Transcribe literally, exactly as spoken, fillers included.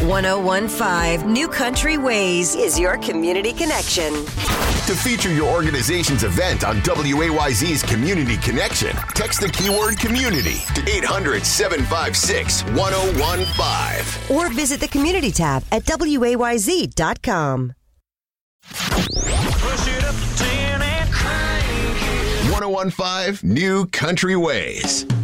one oh one five New Country Ways is your community connection. To feature your organization's event on W A Y Z's Community Connection, text the keyword community to eight hundred, seven five six, one oh one five. Or visit the community tab at W A Y Z dot com. Push it up to ten and crank it. one oh one five New Country Ways.